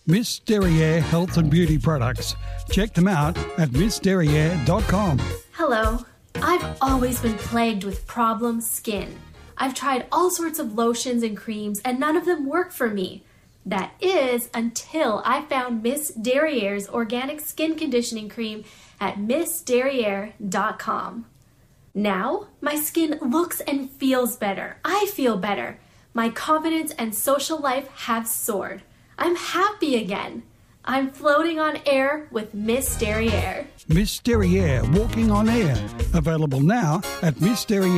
Miss Derriere Health and Beauty Products. Check them out at missderriere.com. Hello. I've always been plagued with problem skin. I've tried all sorts of lotions and creams and none of them work for me. That is until I found Miss Derriere's organic skin conditioning cream at missderriere.com. Now, my skin looks and feels better. I feel better. My confidence and social life have soared. I'm happy again. I'm floating on air with Miss Derriere. Miss Derriere Walking on Air. Available now at missderriere.com.